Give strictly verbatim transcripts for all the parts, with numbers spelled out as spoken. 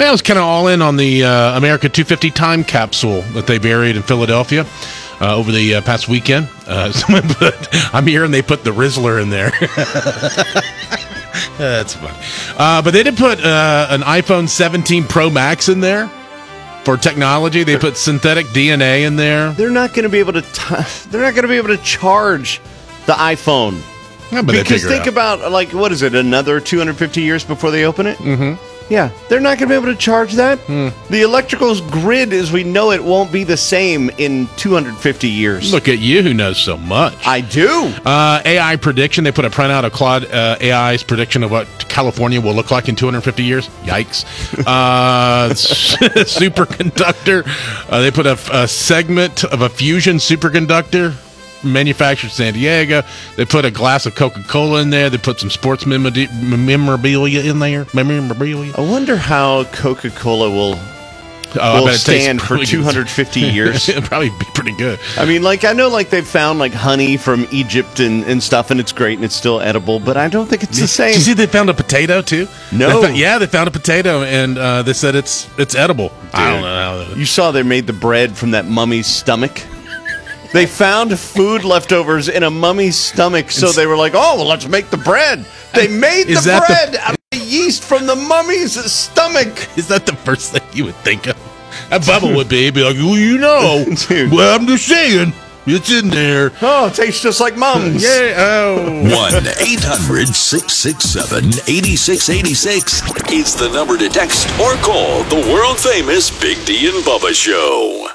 Yeah, I was kind of all in on the uh, America two fifty time capsule that they buried in Philadelphia uh, over the uh, past weekend. Uh, someone put, I'm here, and they put the Rizzler in there. That's funny. Uh, but they did put uh, an iPhone seventeen Pro Max in there for technology. They put synthetic D N A in there. They're not going to be able to. T- they're not going to be able to charge the iPhone. Yeah, but because they think about, like, what is it? Another two hundred fifty years before they open it. Mm-hmm. Yeah, they're not going to be able to charge that. Mm. The electrical grid, as we know it, won't be the same in two hundred fifty years. Look at you, who knows so much. I do. Uh, A I prediction. They put a printout of Claude uh, A I's prediction of what California will look like in two hundred fifty years. Yikes. Uh, superconductor. Uh, they put a, a segment of a fusion superconductor manufactured in San Diego. They put a glass of Coca-Cola in there. They put some sports memorabilia in there. Memorabilia. I wonder how Coca-Cola will oh, will stand for two hundred fifty years. It'll probably be pretty good. I mean, like, I know, like, they've found, like, honey from Egypt and, and stuff, and it's great, and it's still edible, but I don't think it's the same. Did you see they found a potato, too? No. They found, yeah, they found a potato, and uh, they said it's it's edible. Dude, I don't know how. You saw they made the bread from that mummy's stomach? They found food leftovers in a mummy's stomach, so they were like, oh, well, let's make the bread. They made the bread the... out of the yeast from the mummy's stomach. Is that the first thing you would think of? A Bubba would be, be like, well, you know. Dude. Well, I'm just saying. It's in there. Oh, it tastes just like Mom's. Yeah. Oh. one eight hundred six six seven eight six eight six is the number to text or call the world-famous Big D and Bubba Show.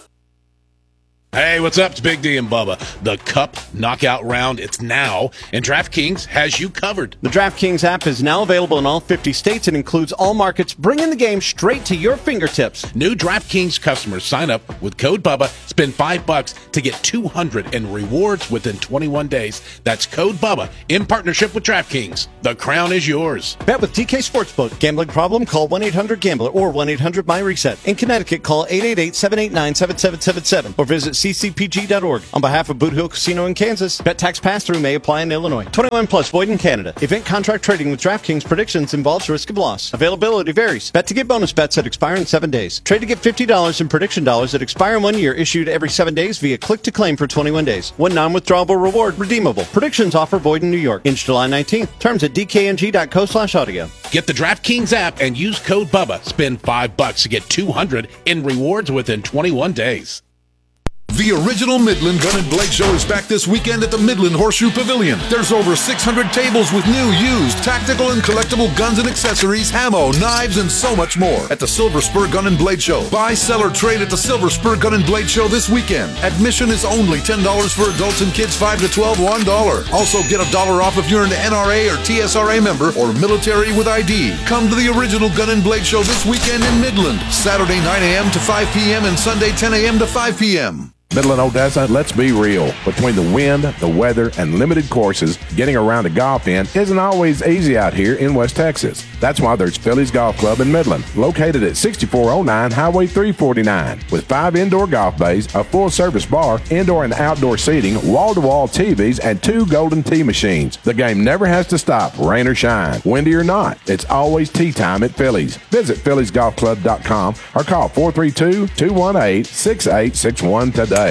Hey, what's up? It's Big D and Bubba. The Cup Knockout Round, it's now, and DraftKings has you covered. The DraftKings app is now available in all fifty states and includes all markets, bringing the game straight to your fingertips. New DraftKings customers sign up with code Bubba, spend five bucks to get two hundred in rewards within twenty-one days. That's code Bubba in partnership with DraftKings. The crown is yours. Bet with D K Sportsbook. Gambling problem? Call one eight hundred gambler or one eight hundred my reset. In Connecticut, call eight eight eight, seven eight nine, seven seven seven seven or visit c c p g dot org. On behalf of Boot Hill Casino in Kansas, bet tax pass-through may apply in Illinois. twenty-one plus, void in Canada. Event contract trading with DraftKings predictions involves risk of loss. Availability varies. Bet to get bonus bets that expire in seven days. Trade to get fifty dollars in prediction dollars that expire in one year, issued every seven days via click to claim for twenty-one days. One non-withdrawable reward redeemable. Predictions offer void in New York. Ends July nineteenth. Terms at d k n g dot co slash audio. Get the DraftKings app and use code Bubba. Spend five bucks to get two hundred in rewards within twenty-one days. The original Midland Gun and Blade Show is back this weekend at the Midland Horseshoe Pavilion. There's over six hundred tables with new, used, tactical, and collectible guns and accessories, ammo, knives, and so much more at the Silver Spur Gun and Blade Show. Buy, sell, or trade at the Silver Spur Gun and Blade Show this weekend. Admission is only ten dollars for adults and kids five to twelve, one dollar. Also get a dollar off if you're an N R A or T S R A member or military with I D. Come to the original Gun and Blade Show this weekend in Midland. Saturday nine a.m. to five p.m. and Sunday ten a.m. to five p.m. Midland, Odessa, let's be real. Between the wind, the weather, and limited courses, getting around a golf in isn't always easy out here in West Texas. That's why there's Phillies Golf Club in Midland, located at sixty-four oh nine Highway three forty-nine, with five indoor golf bays, a full-service bar, indoor and outdoor seating, wall-to-wall T Vs, and two golden tee machines. The game never has to stop, rain or shine, windy or not. It's always tee time at Phillies. Visit phillies golf club dot com or call four three two, two one eight, six eight six one today.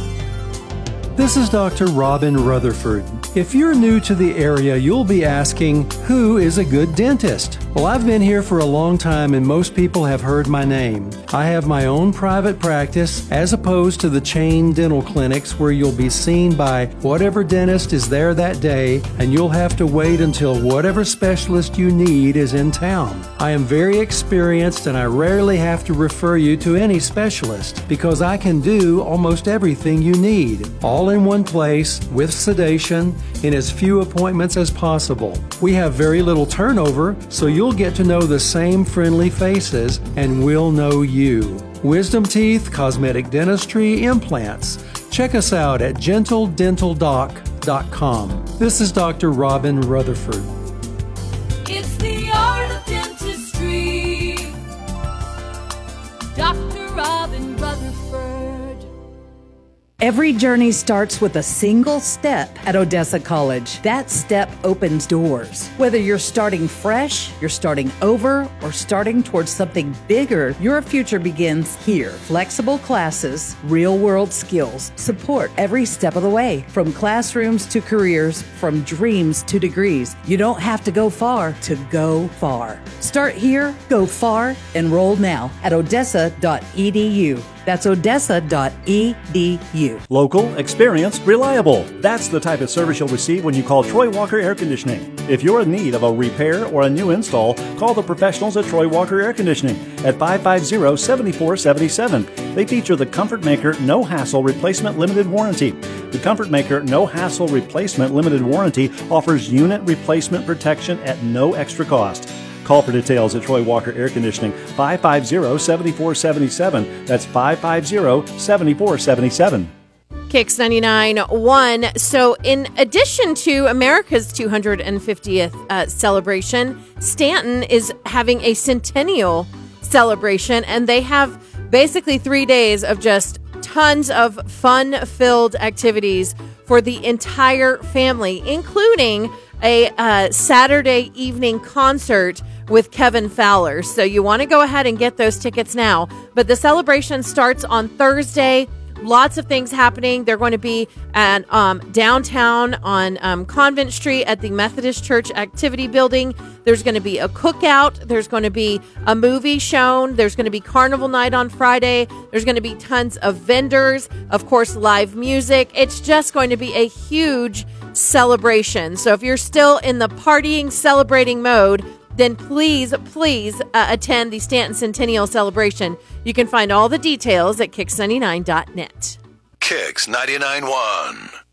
This is Doctor Robin Rutherford. If you're new to the area, you'll be asking, who is a good dentist? Well, I've been here for a long time and most people have heard my name. I have my own private practice as opposed to the chain dental clinics where you'll be seen by whatever dentist is there that day and you'll have to wait until whatever specialist you need is in town. I am very experienced and I rarely have to refer you to any specialist because I can do almost everything you need, all in one place with sedation in as few appointments as possible. We have very little turnover, so you'll get to know the same friendly faces and we'll know you. Wisdom teeth, cosmetic dentistry, implants. Check us out at gentle dental doc dot com. This is Doctor Robin Rutherford. It's the art of dentistry. Doctor Robin Rutherford. Every journey starts with a single step at Odessa College. That step opens doors. Whether you're starting fresh, you're starting over, or starting towards something bigger, your future begins here. Flexible classes, real-world skills, support every step of the way. From classrooms to careers, from dreams to degrees. You don't have to go far to go far. Start here, go far, enroll now at odessa dot e d u. That's odessa dot e d u. Local, experienced, reliable. That's the type of service you'll receive when you call Troy Walker Air Conditioning. If you're in need of a repair or a new install, call the professionals at Troy Walker Air Conditioning at five five zero, seven four seven seven. They feature the Comfort Maker No Hassle Replacement Limited Warranty. The Comfort Maker No Hassle Replacement Limited Warranty offers unit replacement protection at no extra cost. Call for details at Troy Walker Air Conditioning, five five zero, seven four seven seven. That's five five zero, seven four seven seven. Kicks ninety-nine point one. So in addition to America's two hundred fiftieth uh, celebration, Stanton is having a centennial celebration, and they have basically three days of just tons of fun-filled activities for the entire family, including a uh, Saturday evening concert with Kevin Fowler. So you want to go ahead and get those tickets now. But the celebration starts on Thursday. Lots of things happening. They're going to be at um, downtown on um, Convent Street at the Methodist Church Activity Building. There's going to be a cookout. There's going to be a movie shown. There's going to be carnival night on Friday. There's going to be tons of vendors. Of course, live music. It's just going to be a huge celebration. So if you're still in the partying, celebrating mode, then please, please uh, attend the Stanton Centennial Celebration. You can find all the details at kicks ninety-nine dot net. Kicks ninety-nine point one.